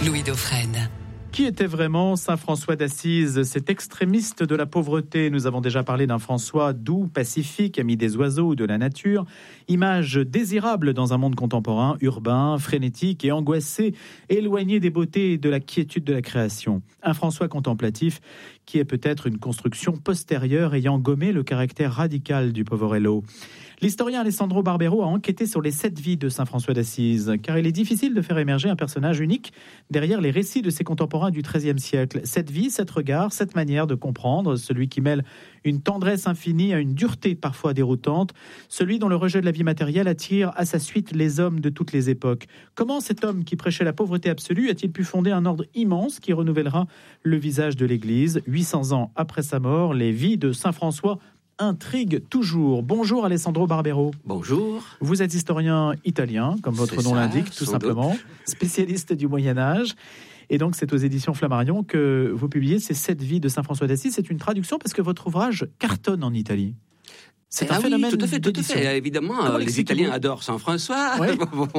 Louis Dauphren. Qui était vraiment saint François d'Assise, cet extrémiste de la pauvreté? Nous avons déjà parlé d'un François doux, pacifique, ami des oiseaux ou de la nature. Image désirable dans un monde contemporain, urbain, frénétique et angoissé, éloigné des beautés et de la quiétude de la création. Un François contemplatif qui est peut-être une construction postérieure ayant gommé le caractère radical du Poverello. L'historien Alessandro Barbero a enquêté sur les 7 vies de saint François d'Assise, car il est difficile de faire émerger un personnage unique derrière les récits de ses contemporains du XIIIe siècle. 7 vies, 7 regards, 7 manières de comprendre, celui qui mêle une tendresse infinie à une dureté parfois déroutante, celui dont le rejet de la vie matérielle attire à sa suite les hommes de toutes les époques. Comment cet homme qui prêchait la pauvreté absolue a-t-il pu fonder un ordre immense qui renouvellera le visage de l'Église? 800 ans après sa mort, les vies de saint François intrigue toujours. Bonjour Alessandro Barbero. Bonjour. Vous êtes historien italien, comme votre nom l'indique, tout simplement, spécialiste du Moyen-Âge. Et donc, c'est aux éditions Flammarion que vous publiez ces 7 vies de saint François d'Assise. C'est une traduction parce que votre ouvrage cartonne en Italie. C'est un phénomène tout à fait. Évidemment, les Italiens adorent saint François. Oui.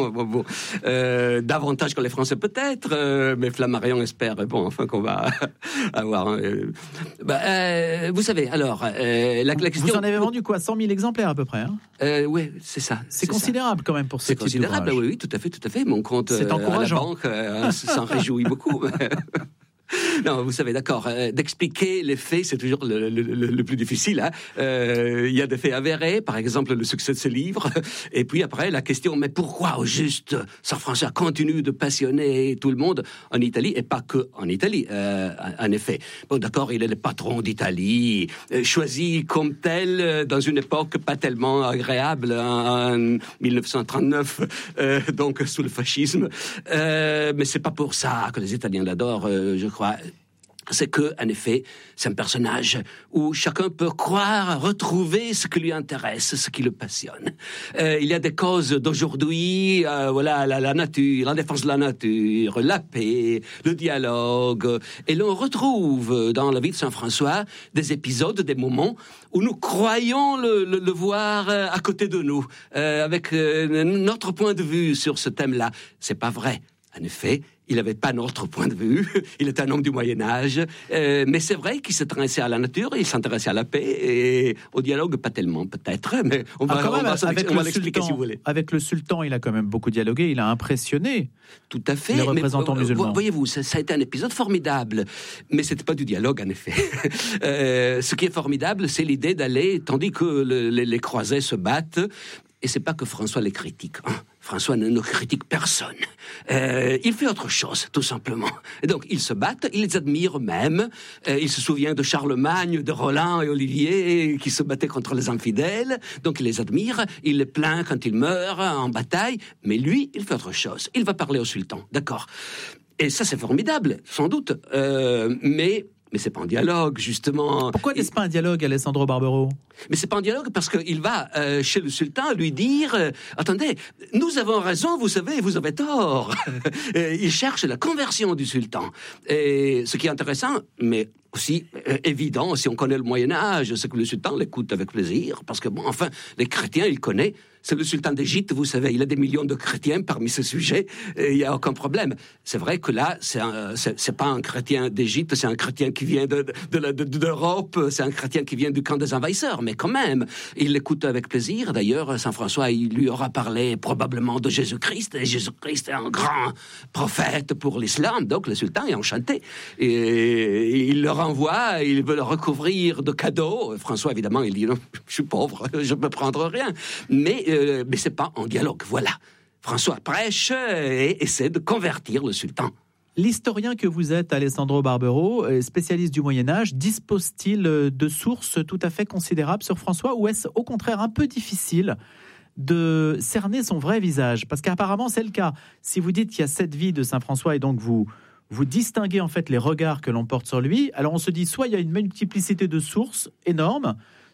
Davantage que les Français peut-être, mais Flammarion espère qu'on va avoir... vous savez, alors, la question... Vous en avez vendu quoi, 100 000 exemplaires à peu près, hein? Oui, c'est ça. C'est considérable quand même pour ce type d'ouvrage. C'est considérable, oui, tout à fait. Mon compte à la banque s'en réjouit beaucoup. Non, vous savez, d'accord, d'expliquer les faits, c'est toujours le plus difficile. Hein. Il y a des faits avérés, par exemple le succès de ce livre, et puis après la question, mais pourquoi au juste saint François continue de passionner tout le monde en Italie, et pas que en Italie, en effet. Bon, d'accord, il est le patron d'Italie, choisi comme tel dans une époque pas tellement agréable, en 1939, donc sous le fascisme, mais c'est pas pour ça que les Italiens l'adorent, je crois. C'est que, en effet, c'est un personnage où chacun peut croire, retrouver ce qui lui intéresse, ce qui le passionne. Il y a des causes d'aujourd'hui, la nature, la défense de la nature, la paix, le dialogue. Et l'on retrouve dans la vie de saint François des épisodes, des moments où nous croyons le voir à côté de nous, avec notre point de vue sur ce thème-là. C'est pas vrai. En effet, il n'avait pas notre point de vue, il était un homme du Moyen-Âge, mais c'est vrai qu'il s'intéressait à la nature, il s'intéressait à la paix, et au dialogue, pas tellement peut-être, mais on va l'expliquer si vous voulez. Avec le sultan, il a quand même beaucoup dialogué, il a impressionné tout à fait, les représentants musulmans. Voyez-vous, ça a été un épisode formidable, mais c'était pas du dialogue en effet. Ce qui est formidable, c'est l'idée d'aller, tandis que les croisés se battent, et c'est pas que François les critique, hein. François ne critique personne. Il fait autre chose, tout simplement. Et donc, ils se battent, ils les admirent même. Il se souvient de Charlemagne, de Roland et Olivier qui se battaient contre les infidèles. Donc, il les admire, il les plaint quand ils meurent en bataille. Mais lui, il fait autre chose. Il va parler au sultan, d'accord. Et ça, c'est formidable, sans doute. Mais c'est pas un dialogue, justement. Pourquoi n'est-ce pas un dialogue, Alessandro Barbero? Mais c'est pas un dialogue parce qu'il va chez le sultan lui dire attendez, nous avons raison, vous savez, vous avez tort. Il cherche la conversion du sultan. Et ce qui est intéressant, mais aussi évident, si on connaît le Moyen-Âge, c'est que le sultan l'écoute avec plaisir, parce que, bon, enfin, les chrétiens, il connaît. C'est le sultan d'Égypte, vous savez, il a des millions de chrétiens parmi ses sujets, il n'y a aucun problème. C'est vrai que là, c'est pas un chrétien d'Égypte, c'est un chrétien qui vient d'Europe, c'est un chrétien qui vient du camp des envahisseurs, mais quand même, il l'écoute avec plaisir. D'ailleurs, saint François, il lui aura parlé probablement de Jésus-Christ, et Jésus-Christ est un grand prophète pour l'islam, donc le sultan est enchanté. Et il le renvoie, il veut le recouvrir de cadeaux. François, évidemment, il dit non, je suis pauvre, je ne peux prendre rien. Mais c'est pas en dialogue, voilà. François prêche et essaie de convertir le sultan. L'historien que vous êtes, Alessandro Barbero, spécialiste du Moyen-Âge, dispose-t-il de sources tout à fait considérables sur François, ou est-ce au contraire un peu difficile de cerner son vrai visage? Parce qu'apparemment c'est le cas. Si vous dites qu'il y a 7 vies de saint François et donc vous distinguez en fait les regards que l'on porte sur lui, alors on se dit soit il y a une multiplicité de sources énormes,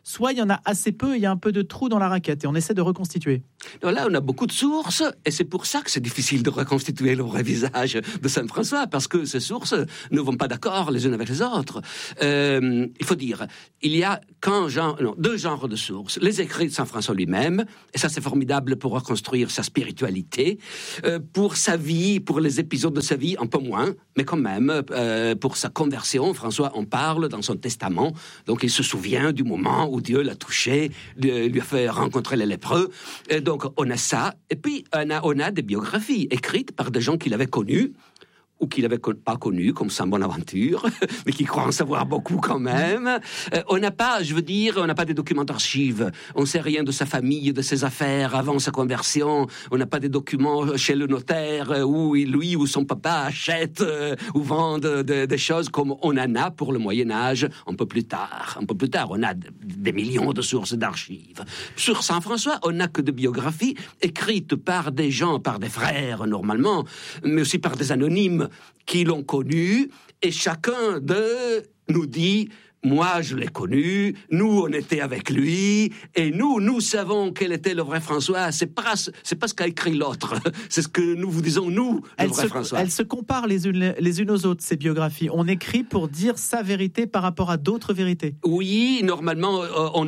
soit il y en a assez peu, il y a un peu de trou dans la raquette et on essaie de reconstituer. Donc là, on a beaucoup de sources et c'est pour ça que c'est difficile de reconstituer le vrai visage de Saint François, parce que ces sources ne vont pas d'accord les unes avec les autres. Il faut dire, il y a deux genres de sources. Les écrits de Saint François lui-même, et ça c'est formidable pour reconstruire sa spiritualité, pour sa vie, pour les épisodes de sa vie, un peu moins, mais quand même, pour sa conversion, François en parle dans son testament, donc il se souvient du moment où Dieu l'a touché, lui a fait rencontrer les lépreux, et donc on a ça, et puis on a des biographies écrites par des gens qu'il avait connus, ou qu'il n'avait pas connu, comme Saint Bonaventure, mais qui croit en savoir beaucoup quand même. On n'a pas des documents d'archives. On ne sait rien de sa famille, de ses affaires avant sa conversion. On n'a pas des documents chez le notaire où lui ou son papa achètent ou vendent des choses comme on en a pour le Moyen-Âge un peu plus tard. On a des millions de sources d'archives. Sur Saint François, on n'a que des biographies écrites par des gens, par des frères normalement, mais aussi par des anonymes qui l'ont connu, et chacun d'eux nous dit: moi, je l'ai connu, nous, on était avec lui, et nous savons quel était le vrai François. C'est pas ce qu'a écrit l'autre, c'est ce que nous vous disons, nous, le vrai François. Elles se comparent les unes aux autres, ces biographies. On écrit pour dire sa vérité par rapport à d'autres vérités. Oui, normalement, on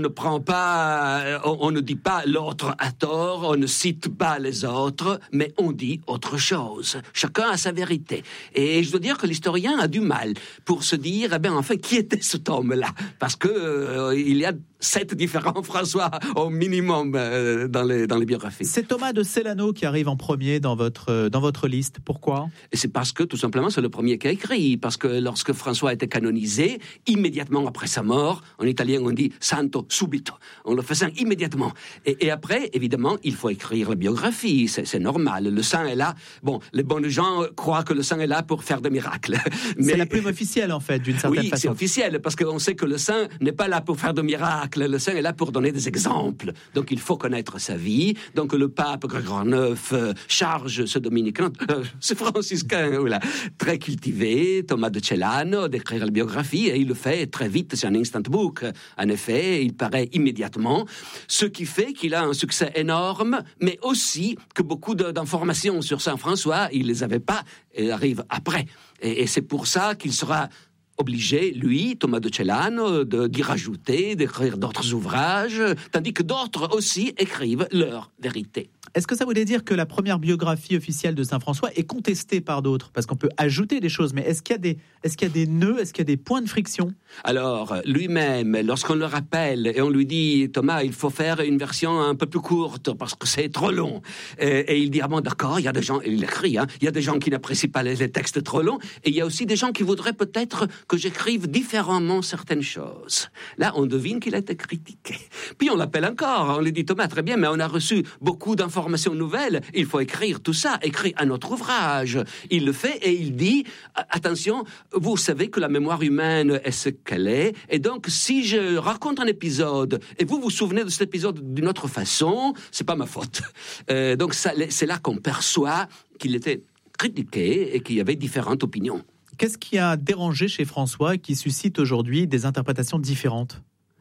ne dit pas l'autre a tort, on ne cite pas les autres, mais on dit autre chose. Chacun a sa vérité. Et je dois dire que l'historien a du mal pour se dire, enfin, qui était cet homme là, parce que il y a 7 différents François au minimum dans les biographies. C'est Thomas de Celano qui arrive en premier dans votre liste. Pourquoi ? Et c'est parce que tout simplement c'est le premier qui a écrit, parce que lorsque François a été canonisé, immédiatement après sa mort, en italien on dit santo subito, on le faisait immédiatement. Et après, évidemment, il faut écrire la biographie, c'est normal. Le saint est là. Bon, les bonnes gens croient que le saint est là pour faire des miracles. Mais c'est la plume officielle en fait, d'une certaine façon. Oui, c'est officiel, parce qu'on sait que le saint n'est pas là pour faire de miracles. Le saint est là pour donner des exemples. Donc il faut connaître sa vie. Donc le pape Grégoire IX charge ce dominicain, ce franciscain, très cultivé, Thomas de Celano, d'écrire la biographie, et il le fait très vite. C'est un instant book. En effet, il paraît immédiatement, ce qui fait qu'il a un succès énorme, mais aussi que beaucoup d'informations sur Saint François, il les avait pas, et arrivent après. Et c'est pour ça qu'il sera obligé, lui, Thomas de Celano, d'y rajouter, d'écrire d'autres ouvrages, tandis que d'autres aussi écrivent leur vérité. Est-ce que ça voulait dire que la première biographie officielle de Saint François est contestée par d'autres ? Parce qu'on peut ajouter des choses, mais est-ce qu'il y a des nœuds, est-ce qu'il y a des points de friction ? Alors, lui-même, lorsqu'on le rappelle et on lui dit, Thomas, il faut faire une version un peu plus courte parce que c'est trop long. Et il dit, bon, d'accord, il y a des gens, il écrit, il y a des gens qui n'apprécient pas les textes trop longs, et il y a aussi des gens qui voudraient peut-être que j'écrive différemment certaines choses. Là, on devine qu'il a été critiqué. Puis on l'appelle encore, on lui dit, Thomas, très bien, mais on a reçu beaucoup d'informations nouvelles, il faut écrire tout ça, écrire un autre ouvrage. Il le fait et il dit, attention, vous savez que la mémoire humaine est ce qu'elle est, et donc si je raconte un épisode et vous vous souvenez de cet épisode d'une autre façon, c'est pas ma faute. Donc c'est là qu'on perçoit qu'il était critiqué et qu'il y avait différentes opinions. Qu'est-ce qui a dérangé chez François et qui suscite aujourd'hui des interprétations différentes ?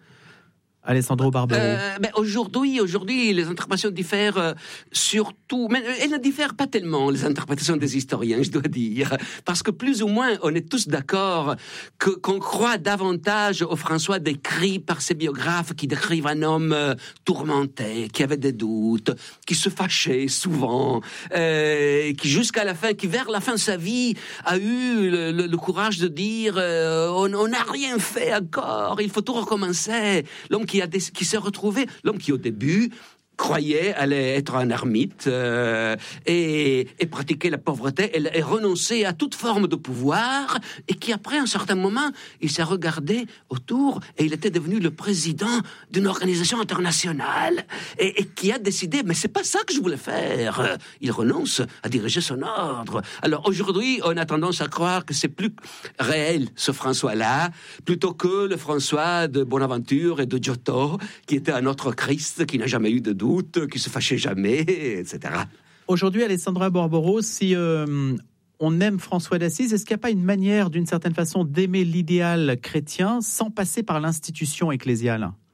Alessandro Barbero. Aujourd'hui, les interprétations diffèrent surtout, mais elles ne diffèrent pas tellement, les interprétations des historiens, je dois dire, parce que plus ou moins, on est tous d'accord qu'on croit davantage au François décrit par ses biographes qui décrivent un homme tourmenté, qui avait des doutes, qui se fâchait souvent, qui jusqu'à la fin, qui vers la fin de sa vie a eu le courage de dire on n'a rien fait encore, il faut tout recommencer. L'homme qui s'est retrouvé, l'homme qui au début croyait allait être un ermite et pratiquer la pauvreté et renoncer à toute forme de pouvoir, et qui après un certain moment il s'est regardé autour et il était devenu le président d'une organisation internationale et qui a décidé, mais c'est pas ça que je voulais faire. Il renonce à diriger son ordre. Alors aujourd'hui on a tendance à croire que c'est plus réel ce François-là plutôt que le François de Bonaventure et de Giotto qui était un autre Christ qui n'a jamais eu de doute, qui se fâchait jamais, etc. Aujourd'hui, Alessandra Barbero, si on aime François d'Assise, est-ce qu'il n'y a pas une manière, d'une certaine façon, d'aimer l'idéal chrétien sans passer par l'institution ecclésiale ?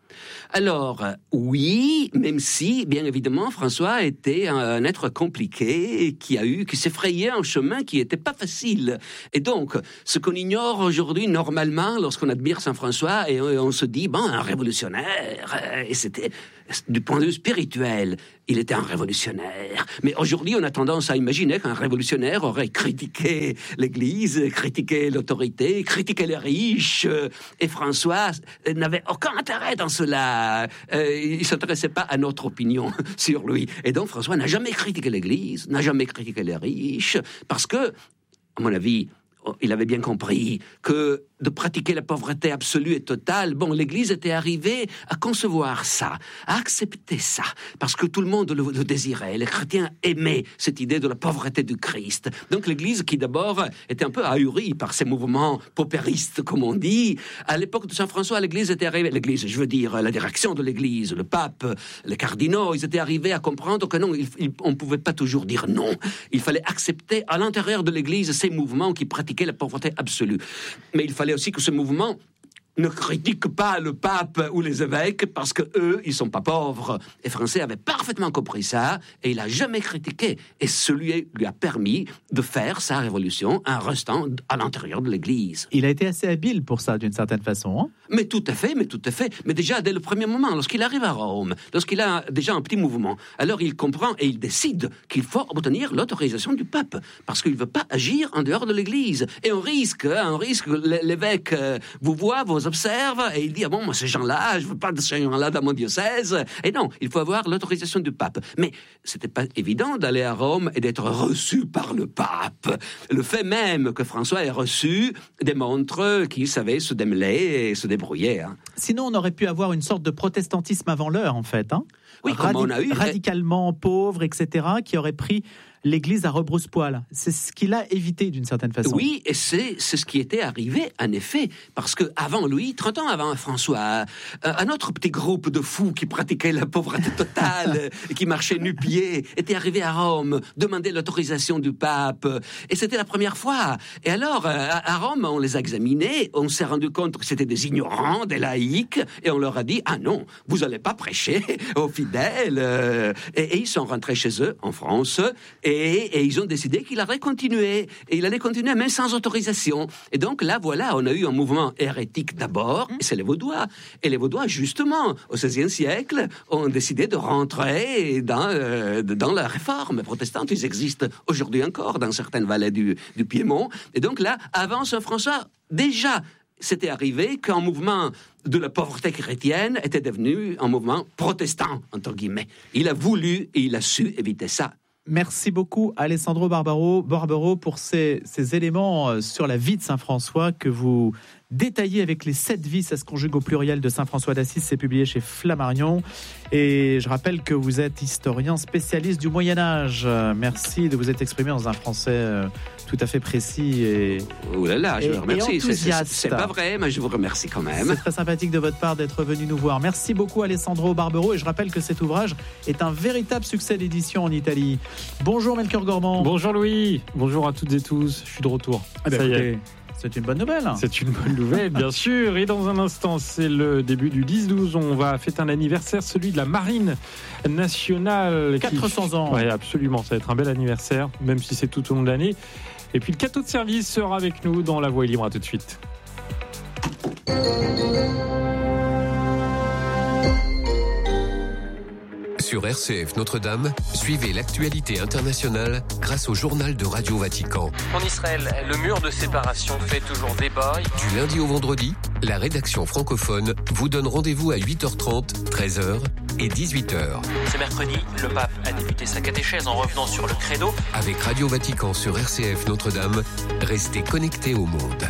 Alors, oui, même si, bien évidemment, François était un être compliqué qui s'effrayait un chemin qui n'était pas facile. Et donc, ce qu'on ignore aujourd'hui, normalement, lorsqu'on admire Saint François, et on se dit, un révolutionnaire, et c'était, du point de vue spirituel, il était un révolutionnaire. Mais aujourd'hui, on a tendance à imaginer qu'un révolutionnaire aurait critiqué l'Église, critiqué l'autorité, critiqué les riches, et François n'avait aucun intérêt dans cela. Il ne s'intéressait pas à notre opinion sur lui. Et donc, François n'a jamais critiqué l'Église, n'a jamais critiqué les riches, parce que, à mon avis, il avait bien compris que de pratiquer la pauvreté absolue et totale, l'Église était arrivée à concevoir ça, à accepter ça, parce que tout le monde le désirait. Les chrétiens aimaient cette idée de la pauvreté du Christ. Donc l'Église, qui d'abord était un peu ahurie par ces mouvements paupéristes, comme on dit, à l'époque de Saint François, l'Église était arrivée, l'Église, je veux dire, la direction de l'Église, le pape, les cardinaux, ils étaient arrivés à comprendre que non, on ne pouvait pas toujours dire non. Il fallait accepter à l'intérieur de l'Église ces mouvements qui pratiquaient la pauvreté absolue. Mais il fallait aussi que ce mouvement ne critique pas le pape ou les évêques parce que eux, ils sont pas pauvres. Et François avait parfaitement compris ça et il a jamais critiqué. Et celui lui a permis de faire sa révolution en restant à l'intérieur de l'Église. Il a été assez habile pour ça, d'une certaine façon. Hein? Mais tout à fait. Mais déjà, dès le premier moment, lorsqu'il arrive à Rome, lorsqu'il a déjà un petit mouvement, alors il comprend et il décide qu'il faut obtenir l'autorisation du pape parce qu'il veut pas agir en dehors de l'Église. Et on risque, l'évêque vous voit, vous observe et il dit moi ces gens-là, je veux pas de ces gens-là dans mon diocèse. Et non, il faut avoir l'autorisation du pape. Mais c'était pas évident d'aller à Rome et d'être reçu par le pape. Le fait même que François ait reçu démontre qu'il savait se démêler et se débrouiller. Hein. Sinon, on aurait pu avoir une sorte de protestantisme avant l'heure, en fait. Hein, oui, comme on a eu. Radicalement pauvre, etc., qui aurait pris l'Église à rebrousse-poil. C'est ce qu'il a évité d'une certaine façon. Oui, et c'est ce qui était arrivé, en effet, parce que avant lui, 30 ans avant François, un autre petit groupe de fous qui pratiquaient la pauvreté totale, et qui marchaient nu-pieds, était arrivé à Rome, demandait l'autorisation du pape, et c'était la première fois. Et alors, à Rome, on les a examinés, on s'est rendu compte que c'était des ignorants, des laïcs, et on leur a dit, non, vous n'allez pas prêcher aux fidèles. Et ils sont rentrés chez eux, en France, et ils ont décidé qu'il allait continuer. Et il allait continuer même sans autorisation. Et donc là, voilà, on a eu un mouvement hérétique d'abord, et c'est les Vaudois. Et les Vaudois, justement, au XVIe siècle, ont décidé de rentrer dans la réforme protestante. Ils existent aujourd'hui encore dans certaines vallées du Piémont. Et donc là, avant Saint François, déjà, c'était arrivé qu'un mouvement de la pauvreté chrétienne était devenu un mouvement protestant, entre guillemets. Il a voulu et il a su éviter ça. Merci beaucoup, Alessandro Barbero, pour ces éléments sur la vie de Saint François que vous détaillez avec les 7 vies, ça se conjugue au pluriel de Saint François d'Assise, c'est publié chez Flammarion. Et je rappelle que vous êtes historien spécialiste du Moyen-Âge. Merci de vous être exprimé dans un français tout à fait précis et oh là là, je vous remercie. Enthousiaste. C'est pas vrai, mais je vous remercie quand même. C'est très sympathique de votre part d'être venu nous voir. Merci beaucoup, Alessandro Barbero. Et je rappelle que cet ouvrage est un véritable succès d'édition en Italie. Bonjour Melchior Gormand. Bonjour Louis. Bonjour à toutes et tous. Je suis de retour. Ça y est. C'est une bonne nouvelle. C'est une bonne nouvelle, bien sûr. Et dans un instant, c'est le début du 10-12. On va fêter un anniversaire, celui de la Marine nationale. 400 ans. Oui, absolument. Ça va être un bel anniversaire, même si c'est tout au long de l'année. Et puis le cadeau de service sera avec nous dans La Voix est libre. À tout de suite. Sur RCF Notre-Dame, suivez l'actualité internationale grâce au journal de Radio Vatican. En Israël, le mur de séparation fait toujours débat. Du lundi au vendredi, la rédaction francophone vous donne rendez-vous à 8h30, 13h et 18h. Ce mercredi, le pape a débuté sa catéchèse en revenant sur le credo. Avec Radio Vatican sur RCF Notre-Dame, restez connectés au monde.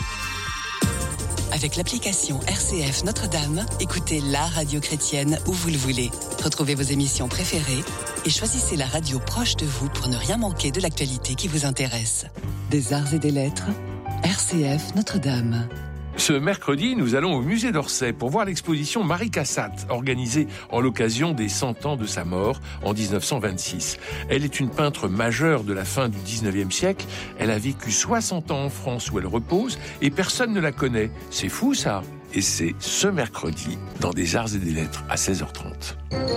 Avec l'application RCF Notre-Dame, écoutez la radio chrétienne où vous le voulez. Retrouvez vos émissions préférées et choisissez la radio proche de vous pour ne rien manquer de l'actualité qui vous intéresse. Des arts et des lettres, RCF Notre-Dame. Ce mercredi, nous allons au musée d'Orsay pour voir l'exposition Marie Cassatt, organisée en l'occasion des 100 ans de sa mort en 1926. Elle est une peintre majeure de la fin du 19e siècle. Elle a vécu 60 ans en France où elle repose et personne ne la connaît. C'est fou ça. Et c'est ce mercredi dans des Arts et des Lettres à 16h30.